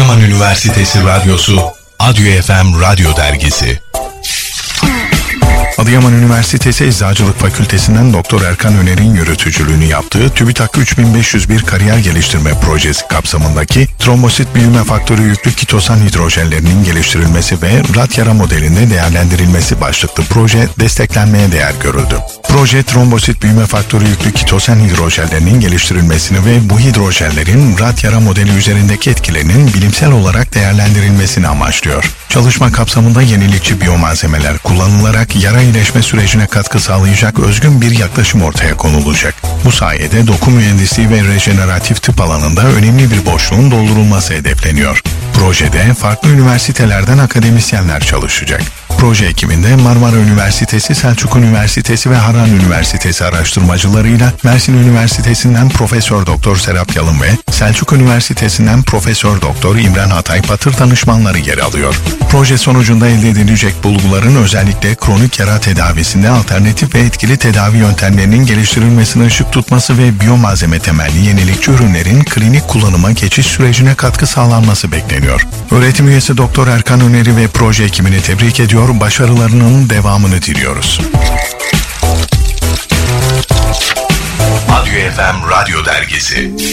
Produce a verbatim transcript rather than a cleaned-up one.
Adıyaman Üniversitesi Radyosu, Adyo F M Radyo Dergisi. Adıyaman Üniversitesi Eczacılık Fakültesinden Doktor Erkan Öner'in yürütücülüğünü yaptığı TÜBİTAK üç bin beş yüz bir Kariyer Geliştirme Projesi kapsamındaki trombosit büyüme faktörü yüklü kitosan hidrojenlerinin geliştirilmesi ve rat yara modelinde değerlendirilmesi başlıklı proje desteklenmeye değer görüldü. Proje, trombosit büyüme faktörü yüklü kitosan hidrojenlerinin geliştirilmesini ve bu hidrojenlerin rat yara modeli üzerindeki etkilerinin bilimsel olarak değerlendirilmesini amaçlıyor. Çalışma kapsamında yenilikçi biyomalzemeler kullanılarak yara iyileşme sürecine katkı sağlayacak özgün bir yaklaşım ortaya konulacak. Bu sayede doku mühendisliği ve rejeneratif tıp alanında önemli bir boşluğun doldurulması hedefleniyor. Projede farklı üniversitelerden akademisyenler çalışacak. Proje ekibinde Marmara Üniversitesi, Selçuk Üniversitesi ve Harran Üniversitesi araştırmacılarıyla Mersin Üniversitesi'nden Profesör Doktor Serap Yalın ve Selçuk Üniversitesi'nden Profesör Doktor İmran Hatay Patır danışmanları yer alıyor. Proje sonucunda elde edilecek bulguların özellikle kronik yara tedavisinde alternatif ve etkili tedavi yöntemlerinin geliştirilmesine ışık tutması ve biyomalzeme temelli yenilikçi ürünlerin klinik kullanıma geçiş sürecine katkı sağlanması bekleniyor. Öğretim üyesi Doktor Erkan Öner'i ve proje ekibini tebrik ediyor, başarılarının devamını diliyoruz. Adyo F M Radyo Dergisi.